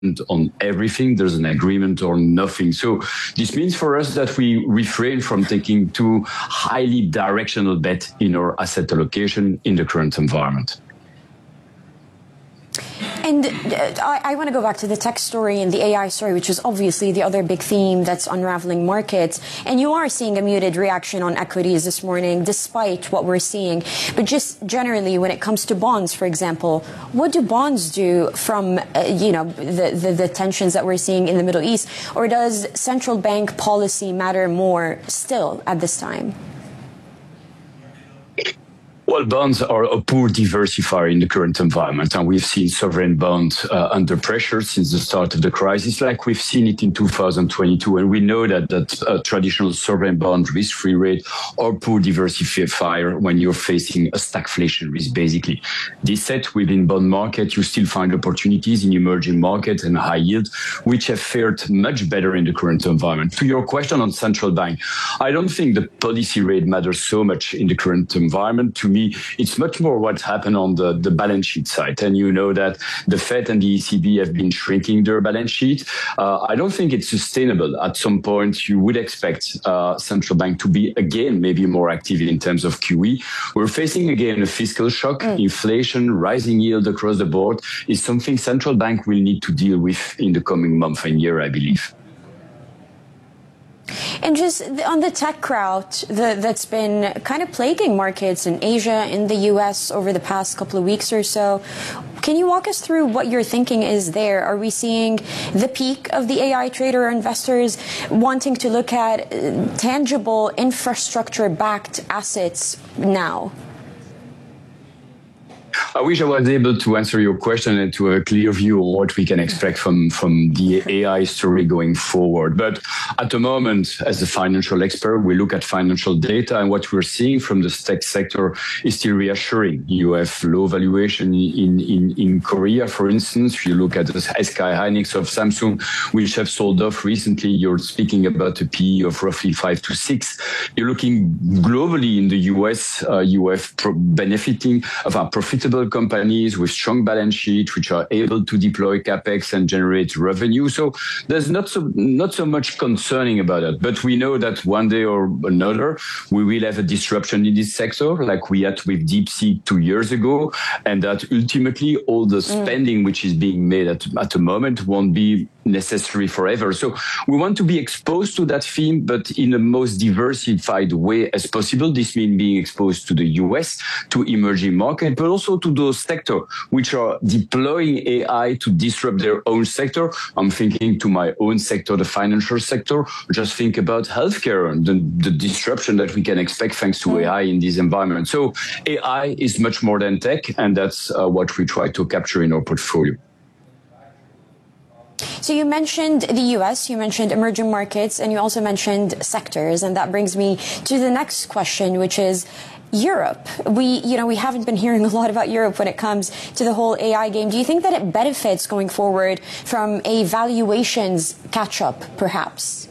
on everything. There's an agreement on nothing. So this means for us that we refrain from taking too highly directional bet in our asset allocation in the current environment. And I want to go back to the tech story and the AI story, which is obviously the other big theme that's unraveling markets. And you are seeing a muted reaction on equities this morning, despite what we're seeing. But just generally, when it comes to bonds, for example, what do bonds do from, the tensions that we're seeing in the Middle East? Or does central bank policy matter more still at this time? Well, bonds are a poor diversifier in the current environment, and we've seen sovereign bonds under pressure since the start of the crisis, like we've seen it in 2022. And we know that traditional sovereign bond risk-free rate are poor diversifier when you're facing a stagflation risk, basically. This said, within bond market, you still find opportunities in emerging markets and high yield, which have fared much better in the current environment. To your question on central bank, I don't think the policy rate matters so much in the current environment. To me, it's much more what happened on the balance sheet side. And you know that the Fed and the ECB have been shrinking their balance sheet. I don't think it's sustainable. At some point, you would expect central bank to be, again, maybe more active in terms of QE. We're facing, again, a fiscal shock. Inflation, rising yield across the board is something central bank will need to deal with in the coming month and year, I believe. And just on the tech crowd that's been kind of plaguing markets in Asia, in the US over the past couple of weeks or so, can you walk us through what your thinking is there? Are we seeing the peak of the AI trader or investors wanting to look at tangible infrastructure-backed assets now? I wish I was able to answer your question and to a clear view of what we can expect from the AI story going forward. But at the moment, as a financial expert, we look at financial data, and what we're seeing from the tech sector is still reassuring. You have low valuation in Korea, for instance. You look at the SK Hynix of Samsung, which have sold off recently. You're speaking about a PE of roughly 5 to 6. You're looking globally in the US, you have benefiting of our profitable companies with strong balance sheet, which are able to deploy capex and generate revenue. So there's not so much concerning about it. But we know that one day or another, we will have a disruption in this sector, like we had with DeepSeek 2 years ago, and that ultimately all the spending which is being made at the moment won't be necessary forever. So we want to be exposed to that theme, but in the most diversified way as possible. This means being exposed to the US, to emerging market, but also to those sectors which are deploying AI to disrupt their own sector. I'm thinking to my own sector, the financial sector. Just think about healthcare and the disruption that we can expect thanks to AI in this environment. So AI is much more than tech, and that's what we try to capture in our portfolio. So you mentioned the US, you mentioned emerging markets, and you also mentioned sectors. And that brings me to the next question, which is Europe. We haven't been hearing a lot about Europe when it comes to the whole AI game. Do you think that it benefits going forward from a valuations catch-up, perhaps?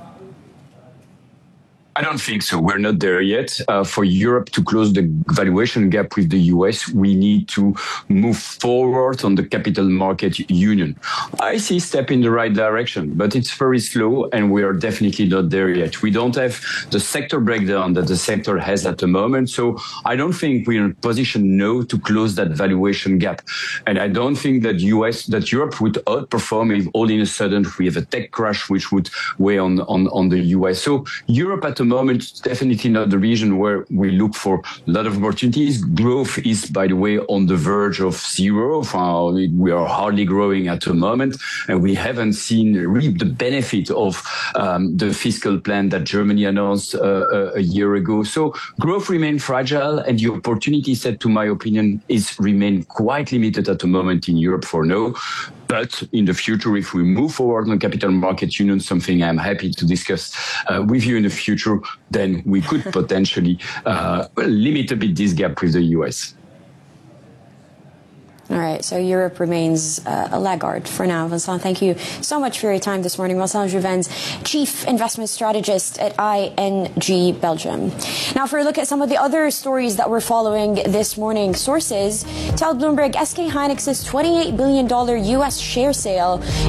I don't think so. We're not there yet. For Europe to close the valuation gap with the US, we need to move forward on the capital market union. I see a step in the right direction, but it's very slow, and we are definitely not there yet. We don't have the sector breakdown that the sector has at the moment, so I don't think we're in a position now to close that valuation gap. And I don't think that Europe would outperform if all in a sudden we have a tech crash which would weigh on the US. So Europe at the moment, it's definitely not the region where we look for a lot of opportunities. Growth is, by the way, on the verge of zero. We are hardly growing at the moment, and we haven't seen really the benefit of the fiscal plan that Germany announced a year ago. So growth remains fragile, and the opportunity set, to my opinion, remain quite limited at the moment in Europe for now. But in the future, if we move forward on capital market union, something I'm happy to discuss with you in the future, then we could potentially limit a bit this gap with the US. All right, so Europe remains a laggard for now. Vincent, thank you so much for your time this morning. Vincent Jouvens, Chief Investment Strategist at ING Belgium. Now, for a look at some of the other stories that we're following this morning, sources tell Bloomberg SK Hynix's $28 billion U.S. share sale